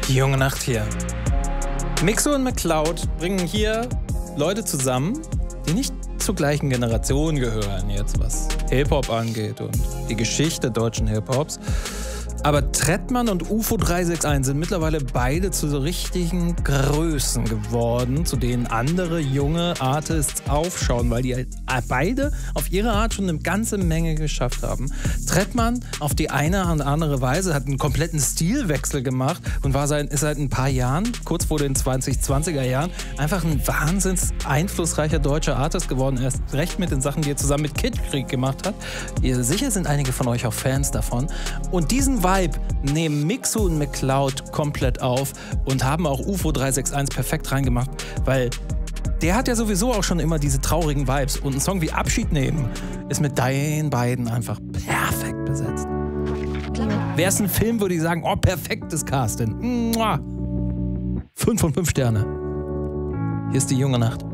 Die junge Nacht hier. Mixo und McCloud bringen hier Leute zusammen, die nicht zur gleichen Generation gehören, jetzt was Hip-Hop angeht und die Geschichte deutschen Hip-Hops. Aber Trettmann und UFO 361 sind mittlerweile beide zu so richtigen Größen geworden, zu denen andere junge Artists aufschauen, weil die halt beide auf ihre Art schon eine ganze Menge geschafft haben. Trettmann auf die eine und andere Weise hat einen kompletten Stilwechsel gemacht und ist seit ein paar Jahren, kurz vor den 2020er Jahren, einfach ein wahnsinns einflussreicher deutscher Artist geworden. Erst recht mit den Sachen, die er zusammen mit Kid Creek gemacht hat. Sicher sind einige von euch auch Fans davon. Und diesen Vibe nehmen Mixo und McCloud komplett auf und haben auch UFO 361 perfekt reingemacht, weil der hat ja sowieso auch schon immer diese traurigen Vibes und ein Song wie Abschied nehmen ist mit den beiden einfach perfekt besetzt. Wäre es ein Film, würde ich sagen, oh, perfektes Casting. 5 von 5 Sterne. Hier ist die junge Nacht.